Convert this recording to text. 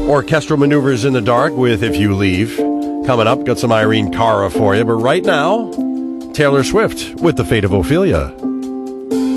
Orchestral Maneuvers in the Dark with If You Leave. Coming up, got some Irene Cara for you. But right now, Taylor Swift with The Fate of Ophelia.